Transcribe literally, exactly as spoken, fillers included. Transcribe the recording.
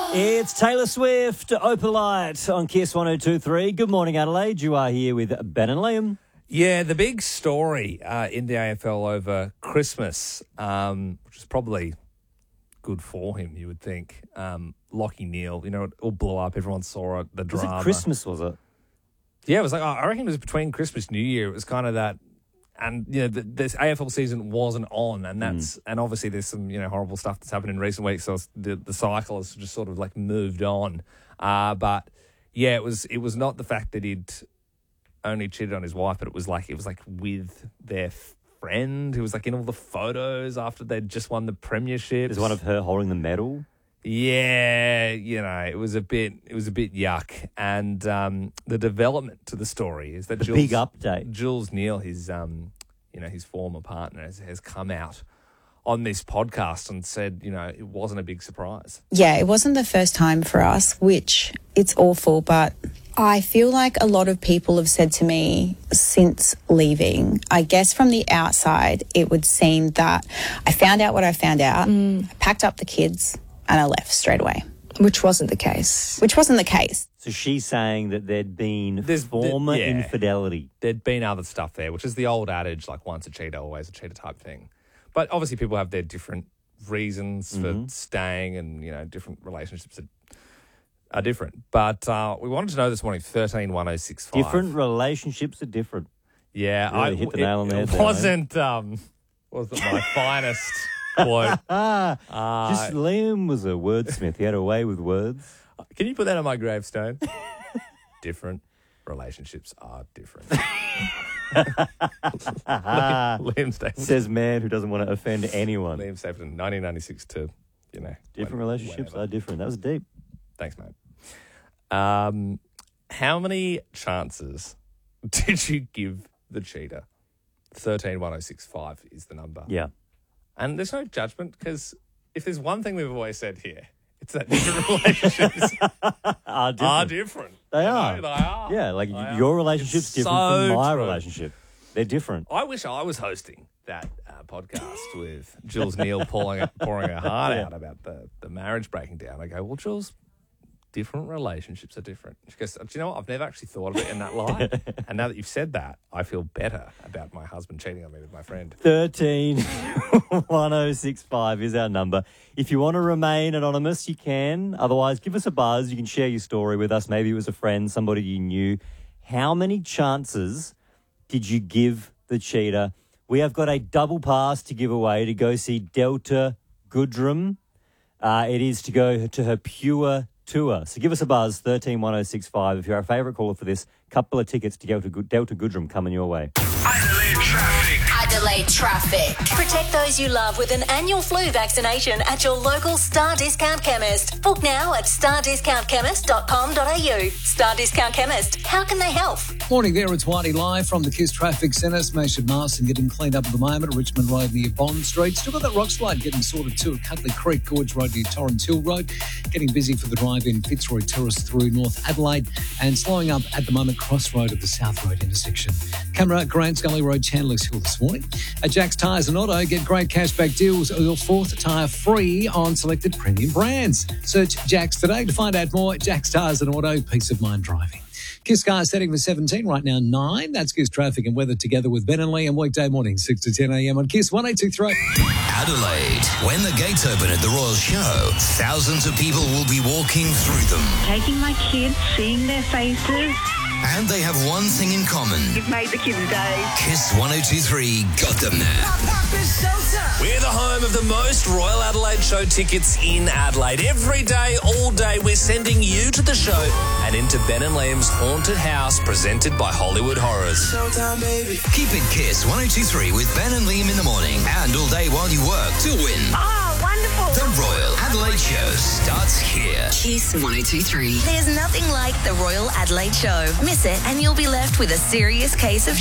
It's Taylor Swift, Opalite on Kiss one oh two point three. Good morning, Adelaide. You are here with Ben and Liam. Yeah, the big story uh, in the A F L over Christmas, um, which is probably good for him, you would think. Um, Lockie Neal, you know, it all blew up. Everyone saw it, the drama. Was it Christmas, was it? Yeah, it was like, I reckon it was between Christmas and New Year. It was kind of that. And, you know, the, this A F L season wasn't on, and that's mm. and obviously there's some, you know, horrible stuff that's happened in recent weeks, so the, the cycle has just sort of, like, moved on. Uh, but, yeah, it was it was not the fact that he'd only cheated on his wife, but it was like, it was like with their friend who was, like, in all the photos after they'd just won the premiership. There's one of her holding the medal. Yeah, you know, it was a bit, it was a bit yuck. And um, the development to the story is that the Jules, big update. Jules Neal, his, um, you know, his former partner, has, has come out on this podcast and said, you know, it wasn't a big surprise. Yeah, it wasn't the first time for us, which it's awful, but I feel like a lot of people have said to me since leaving, I guess from the outside, it would seem that I found out what I found out, mm. I packed up the kids, and I left straight away. Which wasn't the case. Which wasn't the case. So she's saying that there'd been There's, former there, yeah, infidelity. There'd been other stuff there, which is the old adage, like once a cheater, always a cheater type thing. But obviously people have their different reasons mm-hmm. for staying, and, you know, different relationships are, are different. But uh, we wanted to know this morning, thirteen one oh six five. Different relationships are different. Yeah. Really I hit the nail on the head. It wasn't, um, wasn't my finest quote. uh, Just Liam was a wordsmith. He had a way with words. Can you put that on my gravestone? Different relationships are different. Liam Stapleton. Says man who doesn't want to offend anyone. Liam Stapleton, nineteen ninety-six to, you know. Different relationships whatever. are different. That was deep. Thanks, mate. Um, how many chances did you give the cheater? thirteen one oh six five is the number. Yeah. And there's no judgment, because if there's one thing we've always said here, it's that different relationships are different. Are different. They you are. Know, they are. Yeah, like they your are. relationship's It's different so from my true. relationship. They're different. I wish I was hosting that uh, podcast with Jules Neal pouring, pouring her heart Yeah. out about the, the marriage breaking down. I go, well, Jules, different relationships are different. She goes, do you know what? I've never actually thought of it in that light. And now that you've said that, I feel better about my husband cheating on me with my friend. thirteen one oh six five is our number. If you want to remain anonymous, you can. Otherwise, give us a buzz. You can share your story with us. Maybe it was a friend, somebody you knew. How many chances did you give the cheater? We have got a double pass to give away to go see Delta Goodrem. Uh, it is to go to her Pure tour. So give us a buzz, thirteen one oh six five. If you're our favourite caller for this, couple of tickets to Delta, Delta Goodrem coming your way. Adelaide traffic. Adelaide traffic. Protect those you love with an annual flu vaccination at your local Star Discount Chemist. Book now at star discount chemist dot com dot a u. Star Discount Chemist. How can they help? Morning there, it's Whitey live from the Kiss Traffic Centre. Smash and Marston getting cleaned up at the moment at Richmond Road near Bond Street. Still got that rock slide getting sorted too at Cutley Creek, Gorge Road near Torrens Hill Road. Getting busy for the drive-in Fitzroy Terrace through North Adelaide, and slowing up at the moment Crossroad at the South Road intersection. Camera Grant Scully Road, Chandler's Hill this morning. At Jack's Tyres and Auto, get great cashback deals or your fourth tyre free on selected premium brands. Search Jack's today to find out more. Jack's Tyres and Auto, peace of mind driving. Kiss car setting for seventeen, right now nine. That's Kiss traffic and weather together with Ben and Liam, weekday morning, six to ten a.m. on Kiss one eight two three. Adelaide. When the gates open at the Royal Show, thousands of people will be walking through them. Taking my kids, seeing their faces. And they have one thing in common. You've made the kids' day. Kiss one oh two point three got them there. We're the home of the most Royal Adelaide Show tickets in Adelaide. Every day, all day, we're sending you to the show and into Ben and Liam's haunted house presented by Hollywood Horrors. Showtime, baby. Keep it Kiss one oh two point three with Ben and Liam in the morning and all day while you work to win. Oh, wonderful. The Royal Adelaide Show starts here. Kiss one oh two point three. There's nothing like the Royal Adelaide Show. Miss it and you'll be left with a serious case of